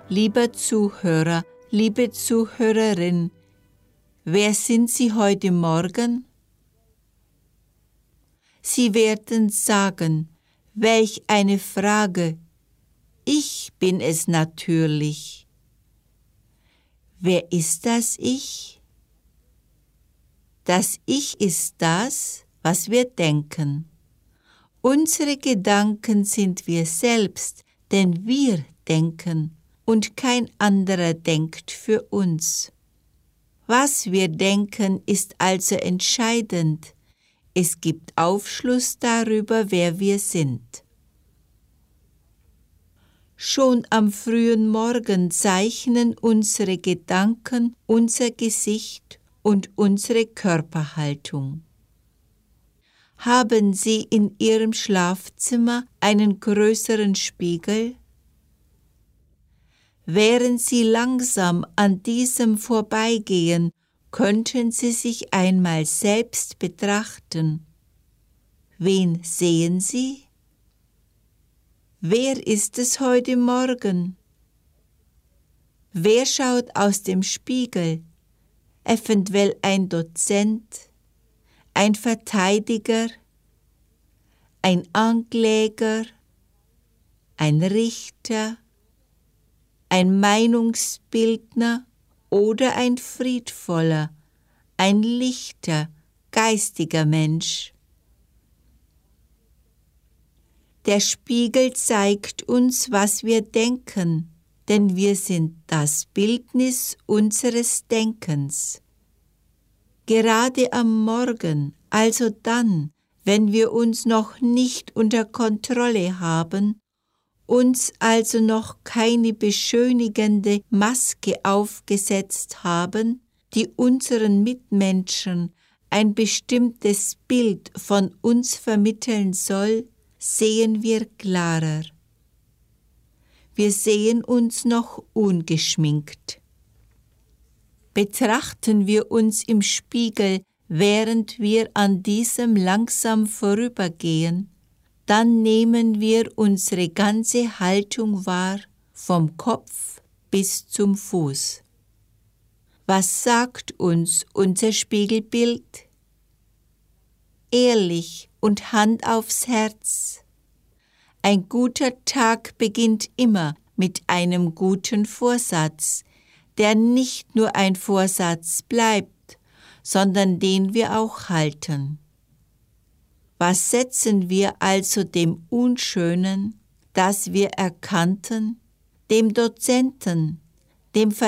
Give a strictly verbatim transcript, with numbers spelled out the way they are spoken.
Lieber Zuhörer, liebe Zuhörerin, wer sind Sie heute Morgen? Sie werden sagen, welch eine Frage. Ich bin es natürlich. Wer ist das Ich? Das Ich ist das, was wir denken. Unsere Gedanken sind wir selbst, denn wir denken und kein anderer denkt für uns. Was wir denken, ist also entscheidend. Es gibt Aufschluss darüber, wer wir sind. Schon am frühen Morgen zeichnen unsere Gedanken unser Gesicht und unsere Körperhaltung. Haben Sie in Ihrem Schlafzimmer einen größeren Spiegel? Während Sie langsam an diesem vorbeigehen, könnten Sie sich einmal selbst betrachten. Wen sehen Sie? Wer ist es heute Morgen? Wer schaut aus dem Spiegel? Eventuell ein Dozent, ein Verteidiger, ein Ankläger, ein Richter, ein Meinungsbildner oder ein friedvoller, ein lichter, geistiger Mensch. Der Spiegel zeigt uns, was wir denken, denn wir sind das Bildnis unseres Denkens. Gerade am Morgen, also dann, wenn wir uns noch nicht unter Kontrolle haben, uns also noch keine beschönigende Maske aufgesetzt haben, die unseren Mitmenschen ein bestimmtes Bild von uns vermitteln soll, sehen wir klarer. Wir sehen uns noch ungeschminkt. Betrachten wir uns im Spiegel, während wir an diesem langsam vorübergehen, dann nehmen wir unsere ganze Haltung wahr, vom Kopf bis zum Fuß. Was sagt uns unser Spiegelbild? Ehrlich und Hand aufs Herz. Ein guter Tag beginnt immer mit einem guten Vorsatz, der nicht nur ein Vorsatz bleibt, sondern den wir auch halten. Was setzen wir also dem Unschönen, das wir erkannten, dem Dozenten, dem